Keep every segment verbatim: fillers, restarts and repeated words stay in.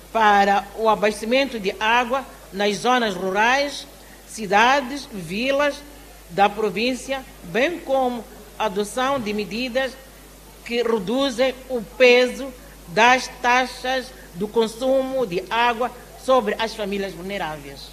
para o abastecimento de água nas zonas rurais, cidades, vilas da província, bem como a adoção de medidas que reduzem o peso das taxas do consumo de água sobre as famílias vulneráveis.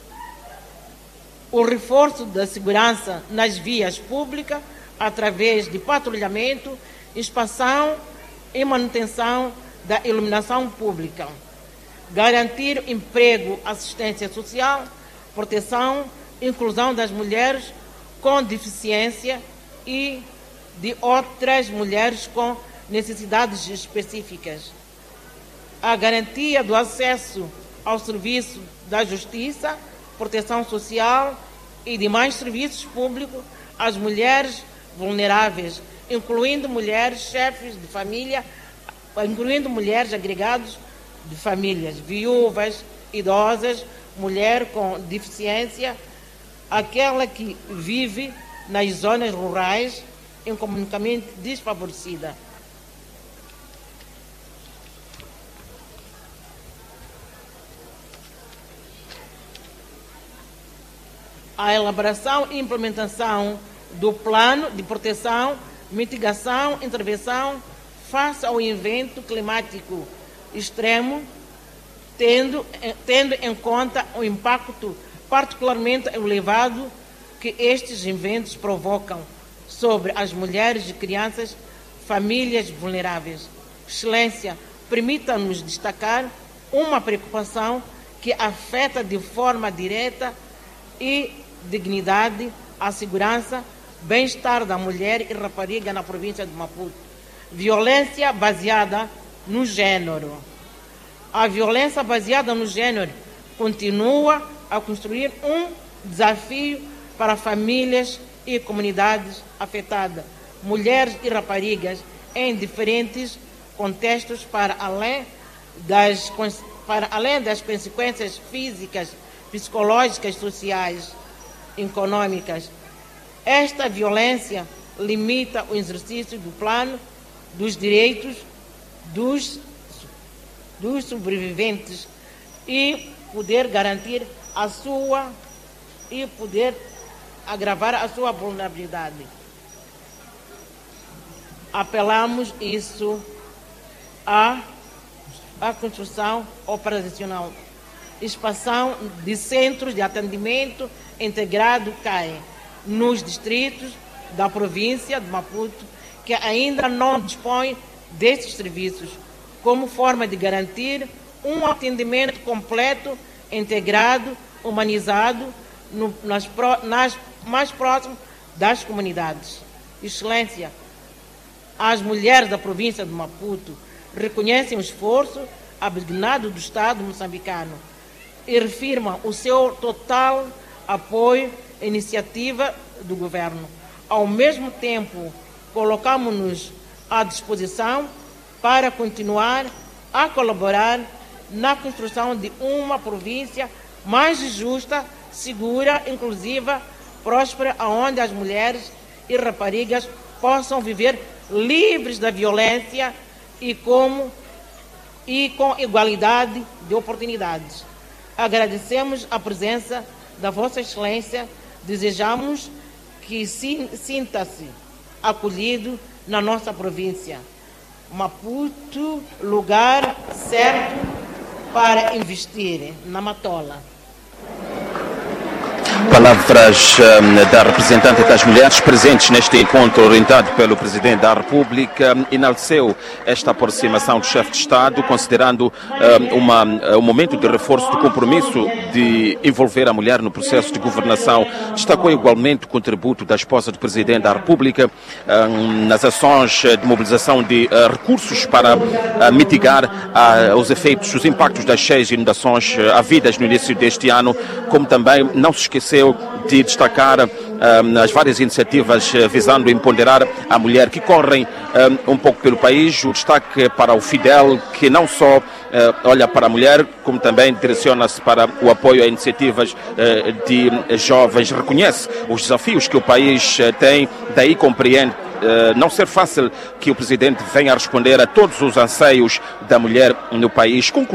O reforço da segurança nas vias públicas através de patrulhamento, inspeção e manutenção da iluminação pública. Garantir emprego, assistência social, proteção, inclusão das mulheres com deficiência e de outras mulheres com necessidades específicas. A garantia do acesso ao serviço da justiça, proteção social e demais serviços públicos às mulheres vulneráveis, incluindo mulheres chefes de família, incluindo mulheres agregados de famílias, viúvas, idosas, mulher com deficiência, aquela que vive nas zonas rurais economicamente desfavorecida. A elaboração e implementação do plano de proteção, mitigação, intervenção face ao evento climático extremo, tendo, tendo em conta o impacto particularmente elevado que estes eventos provocam sobre as mulheres e crianças, famílias vulneráveis. Excelência, permita-nos destacar uma preocupação que afeta de forma direta e dignidade a segurança, bem-estar da mulher e rapariga na província de Maputo. Violência baseada no gênero. A violência baseada no gênero continua a construir um desafio para famílias e comunidades afetadas, mulheres e raparigas em diferentes contextos, para além das, para além das consequências físicas, psicológicas, sociais, econômicas. Esta violência limita o exercício do plano dos direitos dos, dos sobreviventes e poder garantir a sua e poder agravar a sua vulnerabilidade. Apelamos isso à, à construção operacional, expansão de centros de atendimento integrado C A E nos distritos da província de Maputo que ainda não dispõem destes serviços, como forma de garantir um atendimento completo, integrado, humanizado, no, nas, nas, mais próximo das comunidades. Excelência, as mulheres da província de Maputo reconhecem o esforço abnegado do Estado moçambicano e reafirmam o seu total apoio à iniciativa do governo. Ao mesmo tempo, colocamos-nos à disposição para continuar a colaborar na construção de uma província mais justa, segura, inclusiva, próspera, onde as mulheres e raparigas possam viver livres da violência e, como, e com igualdade de oportunidades. Agradecemos a presença da Vossa Excelência, desejamos que sinta-se acolhido na nossa província. Maputo, lugar certo para investir na Matola. Palavras um, da representante das mulheres presentes neste encontro orientado pelo Presidente da República, enalteceu esta aproximação do chefe de Estado, considerando um, uma, um momento de reforço do compromisso de envolver a mulher no processo de governação. Destacou igualmente o contributo da esposa do Presidente da República um, nas ações de mobilização de uh, recursos para uh, mitigar uh, os efeitos, os impactos das cheias e inundações uh, havidas no início deste ano, como também não se esqueceu de destacar um, as várias iniciativas uh, visando empoderar a mulher que correm um, um pouco pelo país. O destaque para o Fidel, que não só uh, olha para a mulher, como também direciona-se para o apoio a iniciativas uh, de jovens, reconhece os desafios que o país uh, tem, daí compreende Uh, não ser fácil que o Presidente venha a responder a todos os anseios da mulher no país. Conclu